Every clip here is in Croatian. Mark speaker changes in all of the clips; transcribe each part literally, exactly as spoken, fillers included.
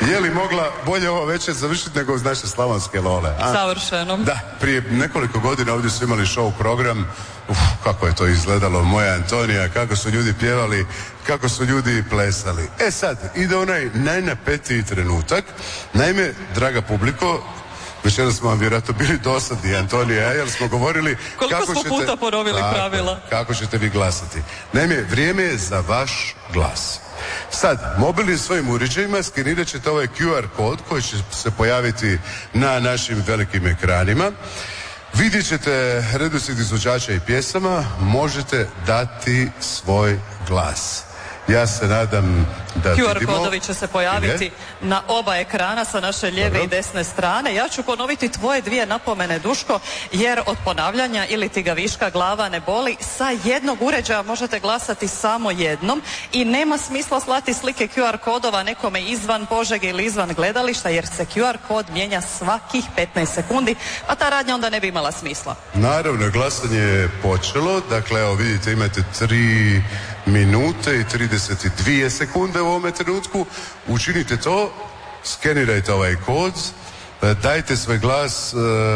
Speaker 1: Je li mogla bolje ovo večer završiti nego uz naše slavonske lole? A?
Speaker 2: Savršeno.
Speaker 1: Da, prije nekoliko godina ovdje su imali show program. Uf, kako je to izgledalo, moja Antonija, kako su ljudi pjevali, kako su ljudi plesali. E sad, ide onaj najnapetiji trenutak. Naime, draga publiko, večeras smo vam vjerojatno bili dosadni, Antonija, jer smo govorili
Speaker 2: koliko
Speaker 1: kako
Speaker 2: smo
Speaker 1: ćete,
Speaker 2: puta ponovili
Speaker 1: tako,
Speaker 2: pravila.
Speaker 1: kako ćete vi glasati. Naime, vrijeme je za vaš glas. Sad, mobilnim svojim uređajima skenirat ćete ovaj Q R kod koji će se pojaviti na našim velikim ekranima. Vidjet ćete redoslijed izvođača i pjesama, možete dati svoj glas. Ja se nadam da
Speaker 2: Q R
Speaker 1: vidimo.
Speaker 2: kodovi će se pojaviti na oba ekrana sa naše lijeve
Speaker 1: Dobro.
Speaker 2: i desne strane. Ja ću ponoviti tvoje dvije napomene, Duško, jer od ponavljanja ili ti ga viška glava ne boli. Sa jednog uređaja možete glasati samo jednom i nema smisla slati slike Q R kodova nekome izvan Požege ili izvan gledališta, jer se Q R kod mijenja svakih petnaest sekundi, a ta radnja onda ne bi imala smisla.
Speaker 1: Naravno, glasanje je počelo. Dakle, evo vidite, imate tri minute i trideset dvije sekunde u ovome trenutku. Učinite to, skenirajte ovaj kod, dajte svoj glas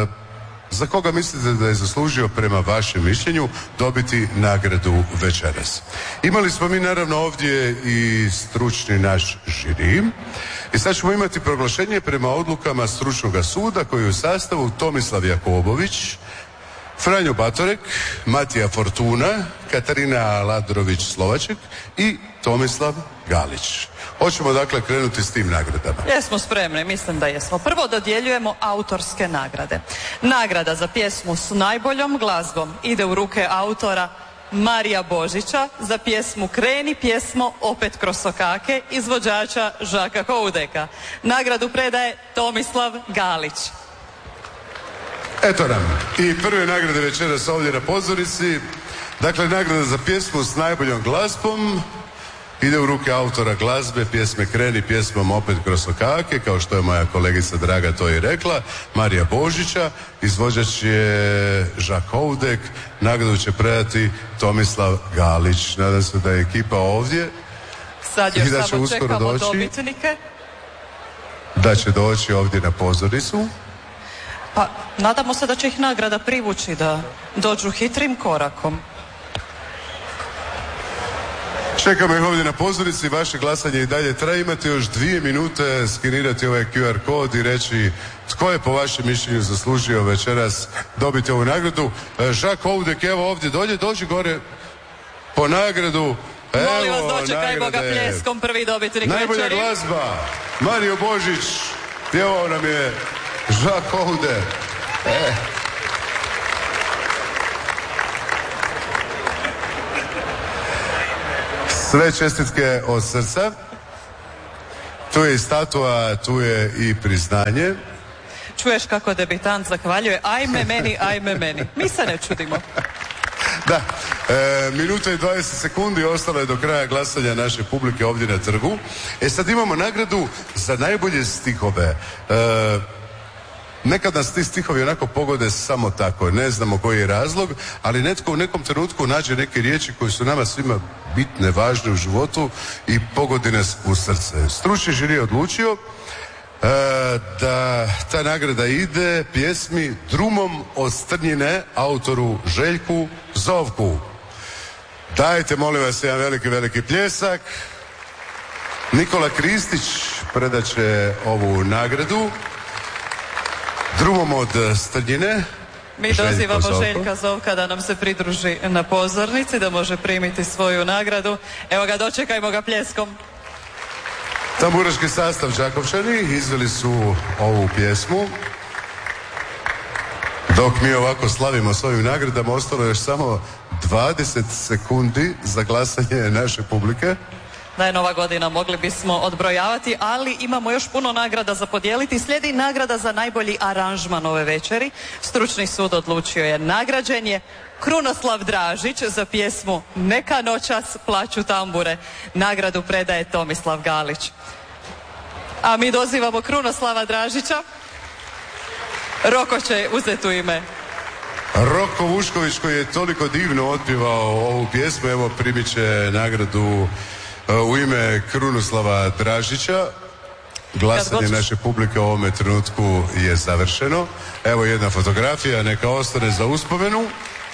Speaker 1: za koga mislite da je zaslužio prema vašem mišljenju dobiti nagradu večeras. Imali smo mi naravno ovdje i stručni naš žiri i sad ćemo imati proglašenje prema odlukama stručnog suda koji je u sastavu Tomislav Jakobović, Franjo Batorek, Matija Fortuna, Katarina Ladrović-Slovaček i Tomislav Galić. Hoćemo dakle krenuti s tim nagradama.
Speaker 2: Jesmo spremni, mislim da jesmo. Prvo dodjeljujemo autorske nagrade. Nagrada za pjesmu s najboljom glazbom ide u ruke autora Marija Božića, za pjesmu Kreni pjesmo opet kroz sokake izvođača Žaka Houdeka. Nagradu predaje Tomislav Galić.
Speaker 1: Eto nam i prve nagrade večeras ovdje na pozornici. Dakle, nagrada za pjesmu s najboljom glazbom ide u ruke autora glazbe, pjesme Kreni pjesmom opet kroz sokake, kao što je moja kolegica draga to i rekla, Marija Božića. Izvođač je Žak Houdek. Nagradu će predati Tomislav Galić. Nadam se da je ekipa ovdje.
Speaker 2: Sad još
Speaker 1: i da će
Speaker 2: samo
Speaker 1: uskoro
Speaker 2: čekamo
Speaker 1: doći,
Speaker 2: dobitnike.
Speaker 1: Da će doći ovdje na pozornicu.
Speaker 2: Pa, nadamo se da će ih nagrada privući da dođu hitrim korakom.
Speaker 1: Čekamo ih ovdje na pozornici, vaše glasanje i dalje traje. Imate još dvije minute skenirati ovaj Q R kod i reći tko je po vašem mišljenju zaslužio večeras dobiti ovu nagradu. Žak Houdek, evo ovdje, dolje, dođi gore po nagradu. Evo,
Speaker 2: molim vas, dočekajmo
Speaker 1: nagrade.
Speaker 2: ga pljeskom, prvi dobitnik večeri.
Speaker 1: Najbolja glazba, Mario Božić, pjevao nam je Žak Houdek. E. Sve čestitke od srca. Tu je i statua, tu je i priznanje.
Speaker 2: Čuješ kako debitant zahvaljuje, ajme meni, ajme meni. Mi se ne čudimo.
Speaker 1: Da, e, minuta i dvadeset sekundi ostalo je do kraja glasanja naše publike ovdje na trgu. E sad imamo nagradu za najbolje stihove. E, Nekad nas ti stihovi onako pogode samo tako, ne znamo koji je razlog, ali netko u nekom trenutku nađe neke riječi koje su nama svima bitne, važne u životu i pogodi nas u srce. Stručni žiri je odlučio e, da ta nagrada ide pjesmi Drumom od Strnjine, autoru Željku Zovku. Dajte, molim vas, jedan veliki, veliki pljesak. Nikola Kristić predat će ovu nagradu. Drumom od Strnjine.
Speaker 2: Mi dozivamo Željka Zovka da nam se pridruži na pozornici, da može primiti svoju nagradu. Evo ga, dočekajmo ga pljeskom.
Speaker 1: Tamburaški sastav Đakovčani izveli su ovu pjesmu. Dok mi ovako slavimo s ovim nagradama, ostalo je još samo dvadeset sekundi za glasanje naše publike.
Speaker 2: Da je nova godina, mogli bismo odbrojavati, ali imamo još puno nagrada za podijeliti. Slijedi nagrada za najbolji aranžman ove večeri. Stručni sud odlučio je, nagrađen je Krunoslav Dražić za pjesmu Neka noćas plaću tambure. Nagradu predaje Tomislav Galić. A mi dozivamo Krunoslava Dražića. Roko će uzeti u ime.
Speaker 1: Roko Vušković, koji je toliko divno otpjevao ovu pjesmu, evo primit će nagradu u ime Krunoslava Dražića. Glasanje naše publike u ovome trenutku je završeno. Evo jedna fotografija, neka ostane za uspomenu.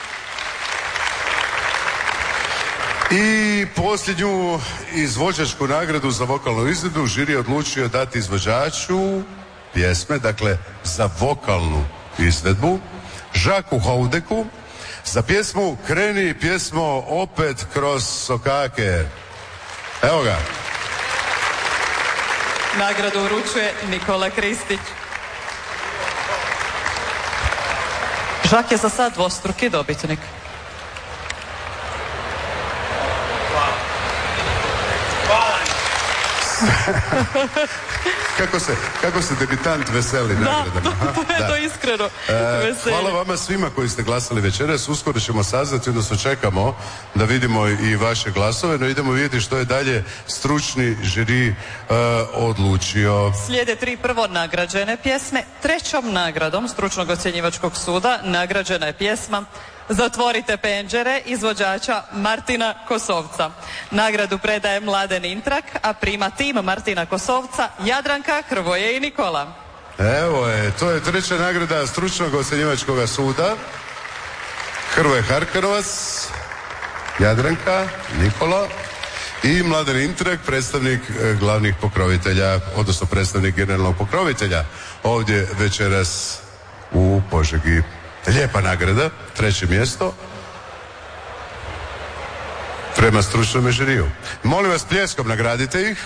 Speaker 1: I posljednju izvođačku nagradu za vokalnu izvedbu žiri je odlučio dati izvođaču pjesme, dakle za vokalnu izvedbu, Žaku Houdeku, za pjesmu Kreni pjesmo opet kroz sokake. Evo ga.
Speaker 2: Nagradu uručuje Nikola Kristić. Žak je za sad dvostruki dobitnik.
Speaker 1: kako, se, kako se debitant veseli nagradama.
Speaker 2: Da, to je to iskreno veselje.
Speaker 1: Hvala vama svima koji ste glasali večeras. Uskoro ćemo saznati, odnosno čekamo da vidimo i vaše glasove, no idemo vidjeti što je dalje stručni žiri uh, odlučio.
Speaker 2: Slijede tri prvo nagrađene pjesme. Trećom nagradom stručnog ocjenjivačkog suda nagrađena je pjesma Zatvorite penđere izvođača Martina Kosovca. Nagradu predaje Mladen Intrak, a prima tim Martina Kosovca Jadranka, Hrvoje i Nikola.
Speaker 1: Evo je, to je treća nagrada stručnog ocjenjivačkog suda. Hrvoje Harkanovac, Jadranka, Nikola i Mladen Intrak, predstavnik e, glavnih pokrovitelja, odnosno predstavnik generalnog pokrovitelja ovdje večeras u Požegi. Lijepa nagrada, treće mjesto prema stručnom žiriju. Molim vas, pljeskom nagradite ih.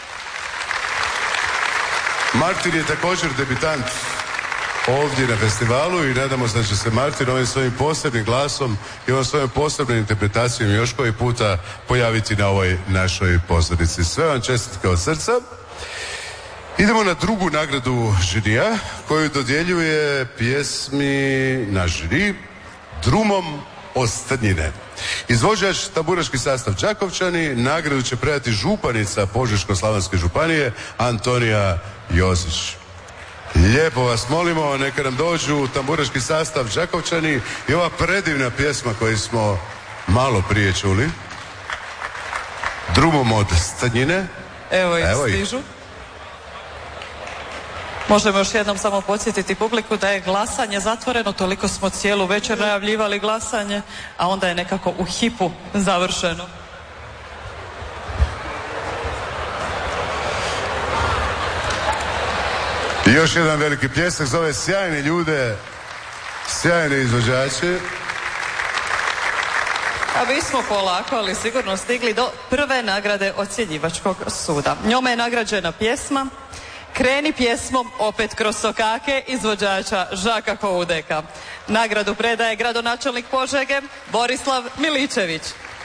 Speaker 1: Martin je također debitant ovdje na festivalu i nadamo se da će se Martin ovim svojim posebnim glasom i ovom svojom posebnom interpretacijom još koji puta pojaviti na ovoj našoj pozornici. Sve vam čestitke od srca. Idemo na drugu nagradu žirija koju dodjeljuje pjesmi na žiri Drumom Ostrnjine. Izvođač tamburaški sastav Đakovčani, nagradu će predati županica Požeško-slavonske županije Antonija Josić. Lijepo vas molimo, neka nam dođu tamburaški sastav Đakovčani i ova predivna pjesma koju smo malo prije čuli. Drumom od Strnjine.
Speaker 2: Evo ih stižu. Možemo još jednom samo podsjetiti publiku da je glasanje zatvoreno, toliko smo cijelu večer najavljivali glasanje, a onda je nekako u hipu završeno.
Speaker 1: I još jedan veliki pljesak za ove sjajne ljude, sjajne izvođače.
Speaker 2: A mi smo polako, ali sigurno stigli do prve nagrade ocjenjivačkog suda. Njome je nagrađena pjesma Kreni pjesmom opet kroz sokake izvođača Žaka Houdeka. Nagradu predaje gradonačelnik Požege Borislav Miličević.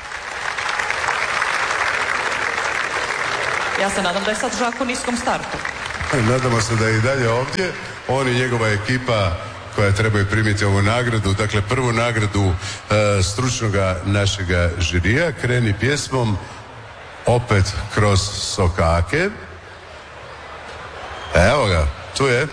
Speaker 2: Ja se nadam da je sad Žak u niskom startu.
Speaker 1: Nadamo se da je i dalje ovdje. On i njegova ekipa koja trebaju primiti ovu nagradu, dakle prvu nagradu uh, stručnoga našega žirija, Kreni pjesmom opet kroz sokake. Evo ga, tu je.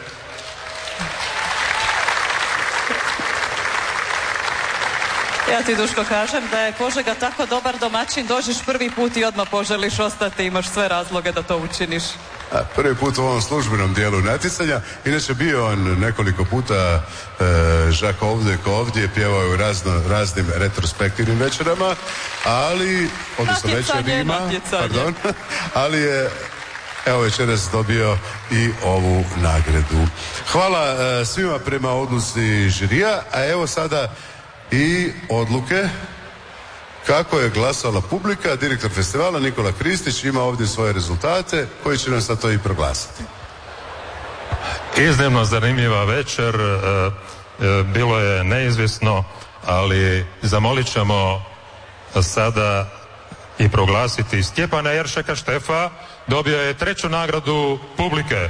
Speaker 2: Ja ti, Duško, kažem da je Požega tako dobar domaćin, dođeš prvi put i odmah poželiš ostati, imaš sve razloge da to učiniš.
Speaker 1: A, prvi put u ovom službenom dijelu natjecanja, inače bio on nekoliko puta e, Žak Houdek ovdje, pjevao je u razno, raznim retrospektivnim večerama, ali, odnosno večerima, pardon, ali je evo večeras dobio i ovu nagradu. Hvala e, svima prema odluci žirija, a evo sada i odluke kako je glasala publika. Direktor festivala Nikola Kristić ima ovdje svoje rezultate koji će nam sad to i proglasiti.
Speaker 3: Iznimno zanimljiva večer, e, e, bilo je neizvjesno, ali zamolit ćemo sada i proglasiti Stjepana Jeršeka Štefa. Dobio je treću nagradu publike.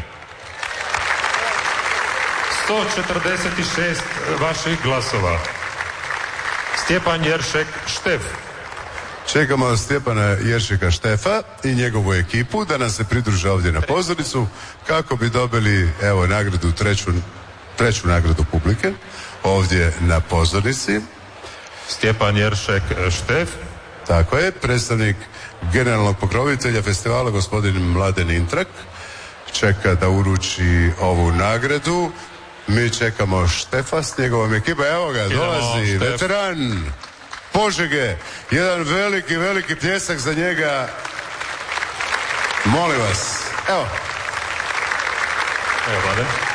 Speaker 3: sto četrdeset šest vaših glasova. Stjepan Jeršek Štef.
Speaker 1: Čekamo Stjepana Jeršeka Štefa i njegovu ekipu da nam se pridruže ovdje na pozornicu kako bi dobili evo nagradu, treću, treću nagradu publike ovdje na pozornici.
Speaker 3: Stjepan Jeršek Štef.
Speaker 1: Tako je, predstavnik generalnog pokrovitelja festivala gospodin Mladen Intrak čeka da uruči ovu nagradu. Mi čekamo Štefa s njegovom ekipom. Evo ga,
Speaker 3: Idemo,
Speaker 1: dolazi
Speaker 3: Štef.
Speaker 1: veteran Požege. Jedan veliki, veliki pljesak za njega. Molim vas. Evo.
Speaker 3: Evo, Vlade.